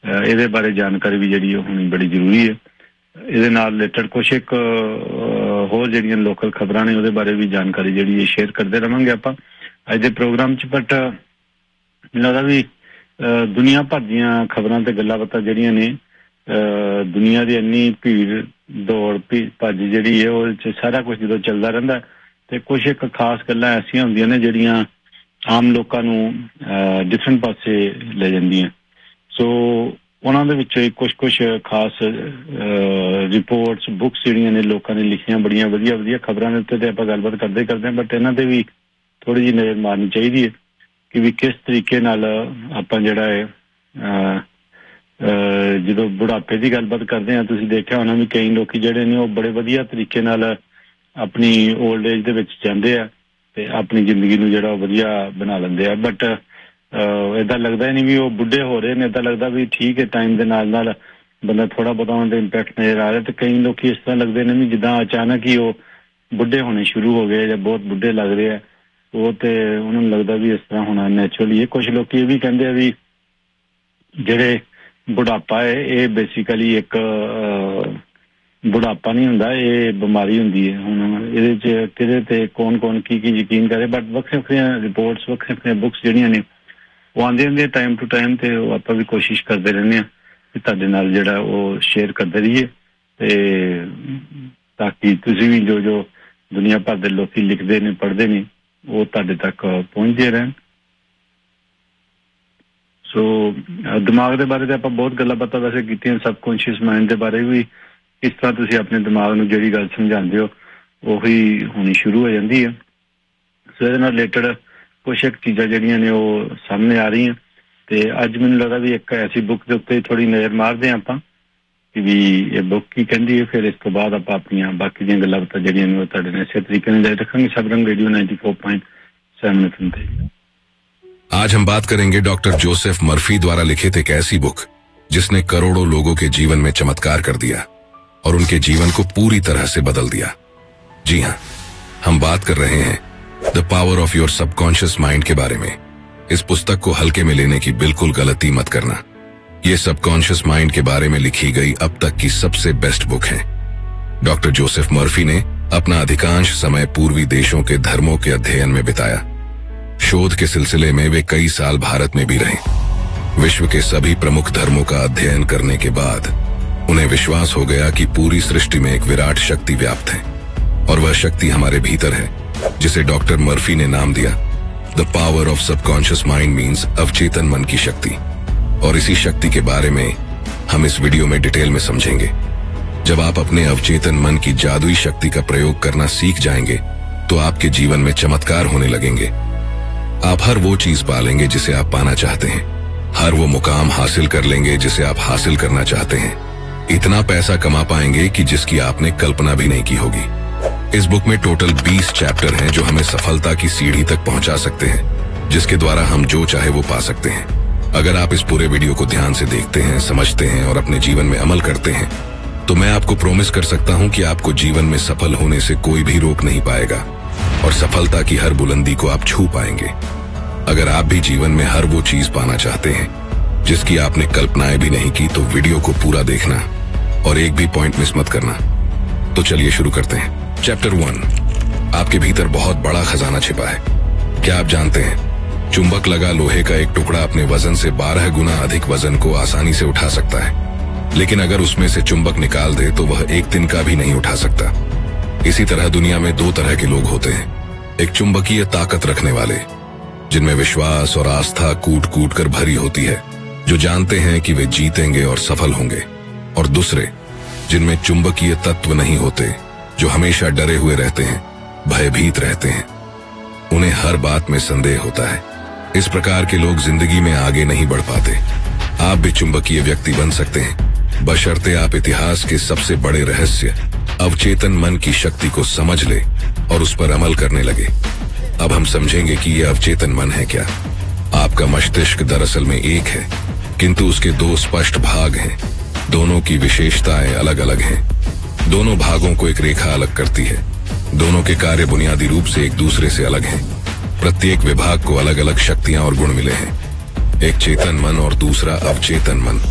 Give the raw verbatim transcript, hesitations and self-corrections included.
ਇਹਦੇ ਬਾਰੇ ਜਾਣਕਾਰੀ ਵੀ ਜਿਹੜੀ ਹੋਣੀ ਬੜੀ ਜ਼ਰੂਰੀ ਹੈ। ਇਹਦੇ ਨਾਲ ਰਿਲੇਟਡ ਕੁਝ ਇੱਕ ਹੋਰ ਜਿਹੜੀਆਂ ਲੋਕਲ ਖਬਰਾਂ ਨੇ ਉਹਦੇ ਬਾਰੇ ਵੀ ਜਾਣਕਾਰੀ ਜਿਹੜੀ ਹੈ ਸ਼ੇਅਰ ਕਰਦੇ ਰਵਾਂਗੇ ਆਪਾਂ ਅੱਜ ਦੇ ਪ੍ਰੋਗਰਾਮ 'ਚ। ਬਟ ਮੈਨੂੰ ਲੱਗਦਾ ਵੀ ਦੁਨੀਆ ਭਰ ਦੀਆਂ ਖਬਰਾਂ ਤੇ ਗੱਲਾਂ ਬਾਤਾਂ ਜਿਹੜੀਆਂ ਨੇ ਦੁਨੀਆ ਦੀ ਇੰਨੀ ਭੀੜ ਦੌੜ ਭੱਜ ਜਿਹੜੀ ਹੈ ਉਹਦੇ 'ਚ ਸਾਰਾ ਕੁਝ ਜਦੋਂ ਚੱਲਦਾ ਰਹਿੰਦਾ ਤੇ ਕੁਝ ਇੱਕ ਖਾਸ ਗੱਲਾਂ ਐਸੀਆਂ ਹੁੰਦੀਆਂ ਨੇ ਜਿਹੜੀਆਂ ਆਮ ਲੋਕਾਂ ਨੂੰ ਡਿਫਰੈਂਟ ਪਾਸੇ ਲੈ ਜਾਂਦੀਆਂ। ਸੋ ਉਹਨਾਂ ਦੇ ਵਿੱਚੋਂ ਕੁਝ ਕੁਝ ਖਾਸ ਰਿਪੋਰਟਸ ਬੁੱਕਸ ਜਿਹੜੀਆਂ ਨੇ ਲੋਕਾਂ ਨੇ ਲਿਖੀਆਂ ਬੜੀਆਂ ਵਧੀਆ ਵਧੀਆ ਖਬਰਾਂ ਦੇ ਉੱਤੇ ਤੇ ਆਪਾਂ ਗੱਲਬਾਤ ਕਰਦੇ ਕਰਦੇ ਹਾਂ। ਬਟ ਇਹਨਾਂ ਤੇ ਵੀ ਥੋੜ੍ਹੀ ਜਿਹੀ ਨਜ਼ਰ ਮਾਰਨੀ ਚਾਹੀਦੀ ਹੈ ਕਿ ਵੀ ਕਿਸ ਤਰੀਕੇ ਨਾਲ ਆਪਾਂ ਜਿਹੜਾ ਹੈ ਜਦੋਂ ਬੁਢਾਪੇ ਦੀ ਗੱਲਬਾਤ ਕਰਦੇ ਹਾਂ ਤੁਸੀਂ ਦੇਖਿਆ ਹੋਣਾ ਵੀ ਕਈ ਲੋਕ ਜਿਹੜੇ ਨੇ ਉਹ ਬੜੇ ਵਧੀਆ ਤਰੀਕੇ ਨਾਲ ਆਪਣੀ ਓਲਡ ਏਜ ਦੇ ਵਿੱਚ ਜਾਂਦੇ ਆ ਤੇ ਆਪਣੀ ਜ਼ਿੰਦਗੀ ਨੂੰ ਜਿਹੜਾ ਉਹ ਵਧੀਆ ਬਣਾ ਲੈਂਦੇ ਆ। ਬਟ ਇੱਦਾਂ ਲੱਗਦਾ ਹੀ ਨਹੀਂ ਵੀ ਉਹ ਬੁੱਢੇ ਹੋ ਰਹੇ ਨੇ। ਇੱਦਾਂ ਲੱਗਦਾ ਵੀ ਠੀਕ ਹੈ ਟਾਈਮ ਦੇ ਨਾਲ ਨਾਲ ਬੰਦਾ ਥੋੜ੍ਹਾ ਬਹੁਤਾ ਉਹਨਾਂ ਦੇ ਇੰਪੈਕਟ ਨਜ਼ਰ ਆ ਰਿਹਾ ਤੇ ਕਈ ਲੋਕ ਇਸ ਤਰ੍ਹਾਂ ਲੱਗਦੇ ਨੇ ਵੀ ਜਿੱਦਾਂ ਅਚਾਨਕ ਹੀ ਉਹ ਬੁੱਢੇ ਹੋਣੇ ਸ਼ੁਰੂ ਹੋ ਗਏ ਜਾਂ ਬਹੁਤ ਬੁੱਢੇ ਲੱਗ ਰਹੇ ਆ। ਉਹ ਤੇ ਉਹਨਾਂ ਨੂੰ ਲੱਗਦਾ ਵੀ ਇਸ ਤਰ੍ਹਾਂ ਹੋਣਾ ਨੈਚੁਰਲੀ ਹੈ। ਕੁਝ ਲੋਕ ਇਹ ਵੀ ਕਹਿੰਦੇ ਆ ਵੀ ਜਿਹੜੇ ਬੁਢਾਪਾ ਹੈ ਇਹ ਬੇਸਿਕਲੀ ਇੱਕ ਬੁਢਾਪਾ ਨਹੀਂ ਹੁੰਦਾ, ਇਹ ਬਿਮਾਰੀ ਹੁੰਦੀ ਹੈ। ਹੁਣ ਇਹਦੇ 'ਚ ਕਿਹਦੇ ਤੇ ਕੌਣ ਕੌਣ ਕੀ ਕੀ ਯਕੀਨ ਕਰੇ। ਬਟ ਵੱਖਰੀਆਂ ਵੱਖਰੀਆਂ ਰਿਪੋਰਟਸ ਵੱਖਰੀਆਂ ਵੱਖਰੀਆਂ ਬੁੱਕਸ ਜਿਹੜੀਆਂ ਨੇ ਉਹ ਆਉਂਦੀਆਂ ਹੁੰਦੀਆਂ ਟਾਈਮ ਟੂ ਟਾਈਮ ਤੇ ਉਹ ਆਪਾਂ ਵੀ ਕੋਸ਼ਿਸ਼ ਕਰਦੇ ਰਹਿੰਦੇ ਹਾਂ ਕਿ ਤੁਹਾਡੇ ਨਾਲ ਜਿਹੜਾ ਉਹ ਸ਼ੇਅਰ ਕਰਦੇ ਰਹੀਏ ਤੇ ਤਾਂ ਕਿ ਤੁਸੀਂ ਵੀ ਜੋ ਜੋ ਦੁਨੀਆ ਭਰ ਦੇ ਲੋਕੀ ਲਿਖਦੇ ਨੇ ਪੜ੍ਹਦੇ ਨੇ ਉਹ ਤੁਹਾਡੇ ਤੱਕ ਪਹੁੰਚਦੇ ਰਹਿਣ। ਸੋ ਦਿਮਾਗ ਦੇ ਬਾਰੇ ਤਾਂ ਆਪਾਂ ਬਹੁਤ ਗੱਲਾਂ ਬਾਤਾਂ ਵੈਸੇ ਕੀਤੀਆਂ, ਸਬਕੌਨਸ਼ੀਅਸ ਮਾਈਂਡ ਦੇ ਬਾਰੇ ਵੀ ਕਿਸ ਤਰ੍ਹਾਂ ਤੁਸੀਂ ਆਪਣੇ ਦਿਮਾਗ ਨੂੰ ਜਿਹੜੀ ਗੱਲ ਸਮਝਾਉਂਦੇ ਹੋ ਉਹੀ ਹੋਣੀ ਸ਼ੁਰੂ ਹੋ ਜਾਂਦੀ ਹੈ। ਸੋ ਇਹਦੇ ਨਾਲ ਰਿਲੇਟਡ ਕੁਛ ਇੱਕ ਚੀਜ਼ਾਂ ਜਿਹੜੀਆਂ ਨੇ ਉਹ ਸਾਹਮਣੇ ਆ ਰਹੀਆਂ ਤੇ ਅੱਜ ਮੈਨੂੰ ਲੱਗਦਾ ਵੀ ਇੱਕ ਐਸੀ ਬੁੱਕ ਦੇ ਉੱਤੇ ਥੋੜ੍ਹੀ ਨਜ਼ਰ ਮਾਰਦੇ ਹਾਂ ਆਪਾਂ ਕਿ ਵੀ ਇਹ ਬੁੱਕ ਕੀ ਕਹਿੰਦੀ ਹੈ। ਫਿਰ ਇਸ ਤੋਂ ਬਾਅਦ ਆਪਾਂ ਆਪਣੀਆਂ ਬਾਕੀ ਦੀਆਂ ਗੱਲਾਂ ਬਾਤਾਂ ਜਿਹੜੀਆਂ ਨੇ ਉਹ ਤੁਹਾਡੇ ਨਾਲ ਇਸੇ तरीके ਨਾਲ जारी रखेंगे। Sabrang radio ninety four point seven F M पे आज हम बात करेंगे डॉक्टर जोसेफ मर्फी द्वारा लिखित एक ऐसी बुक जिसने करोड़ों लोगों के जीवन में चमत्कार कर दिया और उनके जीवन को पूरी तरह से बदल दिया। जी हाँ, हम बात कर रहे हैं the power of your subconscious mind के बारे में। इस पुस्तक को हल्के में लेने की बिल्कुल गलती मत करना। ये सबकॉन्शियस माइंड के बारे में लिखी गई अब तक की सबसे बेस्ट बुक है। डॉक्टर जोसेफ मर्फी ने अपना अधिकांश समय पूर्वी देशों के धर्मों के अध्ययन में बिताया। शोध के सिलसिले में वे कई साल भारत में भी रहे। विश्व के सभी प्रमुख धर्मों का अध्ययन करने के बाद उन्हें विश्वास हो गया कि पूरी सृष्टि में एक विराट शक्ति व्याप्त है और वह शक्ति हमारे भीतर है, जिसे डॉक्टर मर्फी ने नाम दिया the power of subconscious mind means अवचेतन मन की शक्ति। और इसी शक्ति के बारे में हम इस वीडियो में डिटेल में समझेंगे। जब आप अपने अवचेतन मन की जादुई शक्ति का प्रयोग करना सीख जाएंगे तो आपके जीवन में चमत्कार होने लगेंगे। आप हर वो चीज पालेंगे जिसे आप पाना चाहते हैं, हर वो मुकाम हासिल कर लेंगे जिसे आप हासिल करना चाहते हैं, इतना पैसा कमा पाएंगे कि जिसकी आपने कल्पना भी नहीं की होगी। इस बुक में टोटल बीस चैप्टर हैं जो हमें सफलता की सीढ़ी तक पहुंचा सकते हैं, जिसके द्वारा हम जो चाहे वो पा सकते हैं। अगर आप इस पूरे वीडियो को ध्यान से देखते हैं, समझते हैं और अपने जीवन में अमल करते हैं तो मैं आपको प्रॉमिस कर सकता हूं कि आपको जीवन में सफल होने से कोई भी रोक नहीं पाएगा और सफलता की हर बुलंदी को आप छू पाएंगे। अगर आप भी जीवन में हर वो चीज पाना चाहते हैं जिसकी आपने कल्पनाएं भी नहीं की तो वीडियो को पूरा देखना और एक भी पॉइंट मिस मत करना। तो चलिए शुरू करते हैं। चैप्टर वन, आपके भीतर बहुत बड़ा खजाना छिपा है। क्या आप जानते हैं चुंबक लगा लोहे का एक टुकड़ा अपने वजन से बारह गुना अधिक वजन को आसानी से उठा सकता है, लेकिन अगर उसमें से चुंबक निकाल दे तो वह एक तिनका भी नहीं उठा सकता। इसी तरह दुनिया में दो तरह के लोग होते हैं, एक चुंबकीय ताकत रखने वाले जिनमें विश्वास और आस्था कूट कूट कर भरी होती है, जो जानते हैं कि वे जीतेंगे और सफल होंगे, और दूसरे जिनमें चुंबकीय तत्व नहीं होते, जो हमेशा डरे हुए रहते हैं, भयभीत रहते हैं, उन्हें हर बात में संदेह होता है। इस प्रकार के लोग जिंदगी में आगे नहीं बढ़ पाते। आप भी चुंबकीय व्यक्ति बन सकते हैं, बशर्ते आप इतिहास के सबसे बड़े रहस्य अवचेतन मन की शक्ति को समझ ले और उस पर अमल करने लगे। अब हम समझेंगे कि यह अवचेतन मन है क्या। आपका मस्तिष्क दरअसल में एक है, किंतु उसके दो स्पष्ट भाग हैं। दोनों की विशेषताएं अलग अलग हैं। दोनों भागों को एक रेखा अलग करती है। दोनों के कार्य बुनियादी रूप से एक दूसरे से अलग हैं। प्रत्येक विभाग को अलग अलग शक्तियां और गुण मिले हैं, एक चेतन मन और दूसरा अवचेतन मन।